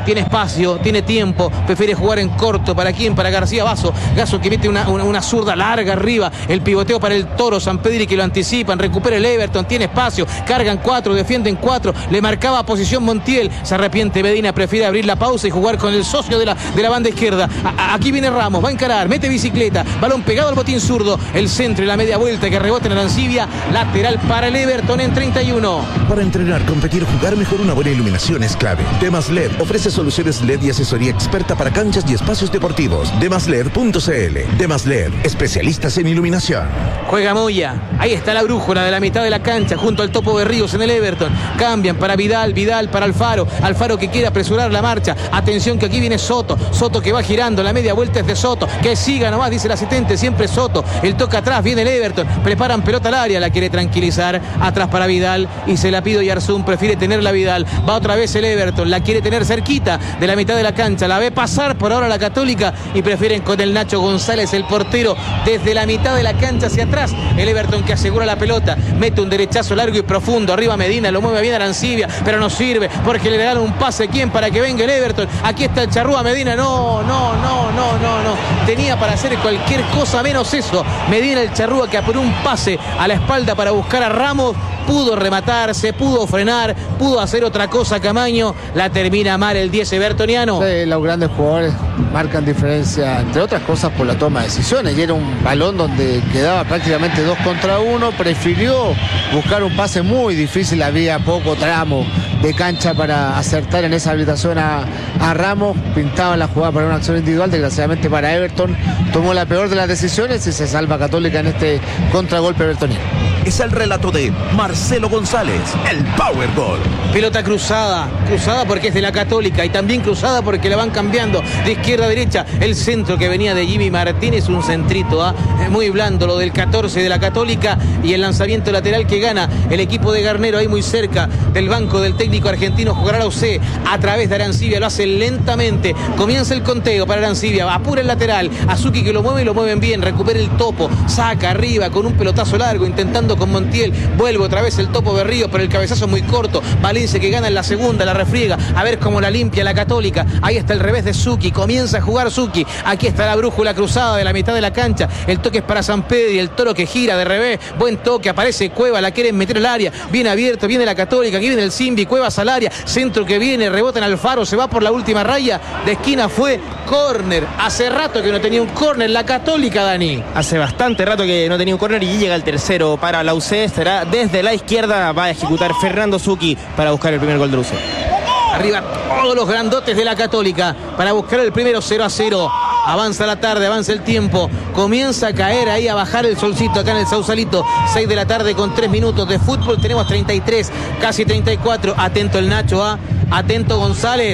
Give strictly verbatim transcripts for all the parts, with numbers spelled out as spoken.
tiene espacio, tiene tiempo, prefiere jugar en corto. ¿Para quién? Para García Basso. Gasso que mete una, una, una zurda larga arriba, el pivoteo para el Toro Sampedri que lo anticipan, recupera el Everton, tiene espacio, cargan cuatro, defienden cuatro, le marcaba posición Montiel, se arrepiente Medina, prefiere abrir la pausa y jugar con el socio de la, de la banda izquierda. A, a, aquí viene Ramos, va a encarar, mete bicicleta, balón pegado al botín zurdo, el centro y la media vuelta que rebota en Arancibia, lateral para el Everton en treinta y uno. Para entrenar, competir, jugar mejor, una buena iluminación es clave. Demas L E D ofrece soluciones L E D y asesoría experta para canchas y espacios deportivos. demas led punto c l. Demas L E D, especialistas en iluminación. Juega Moya, ahí está la brújula de la mitad de la cancha junto al Topo Berríos en el Everton. Cambian para Vidal, Vidal para Alfaro, Alfaro que quiere apresurar la marcha. Atención que aquí viene Soto, Soto que va girando, la media vuelta es de Soto, que siga nomás, dice el asistente, siempre Soto. El toca atrás, viene el Everton, preparan pelota al área, la quiere tranquilizar, atrás para Vidal y se la pido Yarzún, prefiere tenerla Vidal. Va otra vez el Everton, la quiere tener cerquita de la mitad de la cancha, la ve pasar por ahora la Católica y prefieren con el Nacho González, el portero, desde la mitad de la cancha hacia atrás. El Everton que asegura la pelota, mete un derechazo largo y profundo, arriba Medina, lo mueve bien Arancibia, pero no sirve porque le regalan un pase. ¿Quién? Para que venga el Everton. Aquí está el Charrúa Medina, no, no, no, no, no, no. Tenía para hacer cualquier cosa menos eso. Medina el Charrúa que apuró un pase a la espalda para buscar a Ramos. Pudo rematar, se pudo frenar, pudo hacer otra cosa Camaño, la termina mal el diez evertoniano. Sí, los grandes jugadores marcan diferencia, entre otras cosas por la toma de decisiones, y era un balón donde quedaba prácticamente dos contra uno, prefirió buscar un pase muy difícil, había poco tramo de cancha para acertar en esa habilitación a, a Ramos, pintaba la jugada para una acción individual, desgraciadamente para Everton, tomó la peor de las decisiones y se salva Católica en este contragolpe evertoniano. Es el relato de Marcelo González, el Powerball. Pelota cruzada, cruzada porque es de la Católica y también cruzada porque la van cambiando de izquierda a derecha. El centro que venía de Jimmy Martínez, un centrito, ¿eh? muy blando, lo del catorce de la Católica, y el lanzamiento lateral que gana el equipo de Garnero ahí muy cerca del banco del técnico argentino Jugará U C a través de Arancibia, lo hace lentamente, comienza el conteo para Arancibia, apura el lateral, Azuki que lo mueve y lo mueven bien, recupera el Topo, saca arriba con un pelotazo largo, intentando con Montiel, vuelve otra vez el Topo Berrío, pero el cabezazo muy corto, Valencia que gana en la segunda, la refriega, a ver cómo la limpia la Católica, ahí está el revés de Zucchi, comienza a jugar Zucchi, aquí está la brújula cruzada de la mitad de la cancha, el toque es para Sampedri, el Toro que gira de revés, buen toque, aparece Cueva, la quieren meter al área, bien abierto, viene la Católica, aquí viene el Simbi, Cuevas al área, centro que viene, rebota en Alfaro, se va por la última raya, de esquina fue córner, hace rato que no tenía un córner la Católica, Dani. Hace bastante rato que no tenía un córner y llega el tercero para la U C, será desde la izquierda, va a ejecutar Fernando Zucchi para buscar el primer gol de U C. Arriba todos los grandotes de la Católica para buscar el primero, cero a cero. Avanza la tarde, avanza el tiempo, comienza a caer ahí, a bajar el solcito acá en el Sausalito, seis de la tarde con tres minutos de fútbol, tenemos treinta y tres, casi treinta y cuatro, atento el Nacho, ¿ah? Atento González,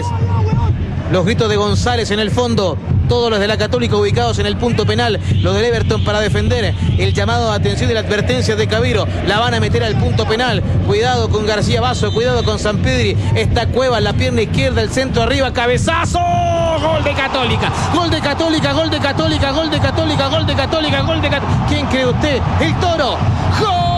los gritos de González en el fondo, todos los de la Católica ubicados en el punto penal, los del Everton para defender, el llamado de atención y la advertencia de Caviro, la van a meter al punto penal, cuidado con García Basso, cuidado con Sampedri, esta Cueva en la pierna izquierda, el centro arriba, cabezazo, gol de Católica, gol de Católica, gol de Católica, gol de Católica, gol de Católica, gol de Católica, ¿quién cree usted? El Toro, ¡gol!